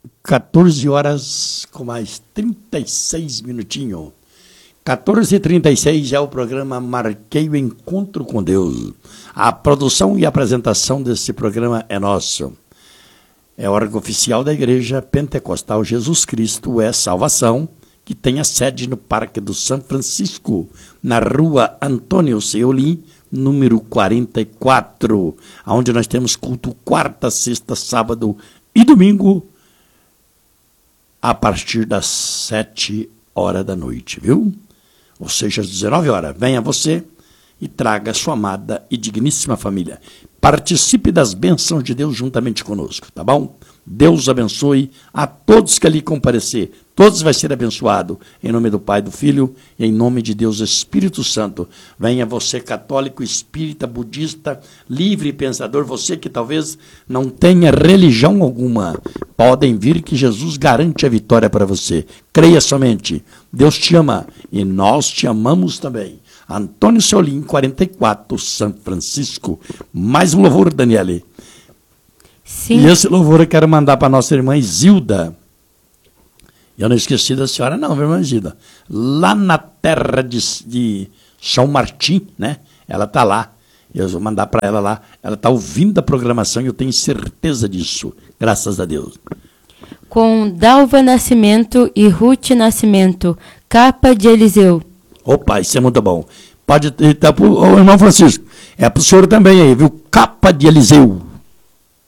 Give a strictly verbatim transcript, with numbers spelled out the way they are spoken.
quatorze horas com mais trinta e seis minutinhos. quatorze e trinta e seis é o programa Marquei o Encontro com Deus. A produção e apresentação desse programa é nosso. É órgão oficial da Igreja Pentecostal Jesus Cristo é Salvação, que tem a sede no Parque do São Francisco, na rua Antônio Seolim, número quarenta e quatro, onde nós temos culto quarta, sexta, sábado e domingo, a partir das sete horas da noite, viu? Ou seja, às dezenove horas. Venha você e traga sua amada e digníssima família. Participe das bênçãos de Deus juntamente conosco, tá bom? Deus abençoe a todos que ali comparecer. Todos vai ser abençoado. Em nome do Pai, do Filho e em nome de Deus Espírito Santo. Venha você católico, espírita, budista, livre pensador, você que talvez não tenha religião alguma. Podem vir que Jesus garante a vitória para você. Creia somente. Deus te ama e nós te amamos também. Antônio Seolim, quarenta e quatro, São Francisco. Mais um louvor, Daniele. Sim. E esse louvor eu quero mandar para a nossa irmã Isilda. Eu não esqueci da senhora não, minha irmã Isilda. Lá na terra de, de São Martim, né? Ela está lá. Eu vou mandar para ela lá. Ela está ouvindo a programação e eu tenho certeza disso. Graças a Deus. Com Dalva Nascimento e Ruth Nascimento, Capa de Eliseu. Opa, isso é muito bom. Pode estar para o irmão Francisco. É para o senhor também aí, viu? Capa de Eliseu.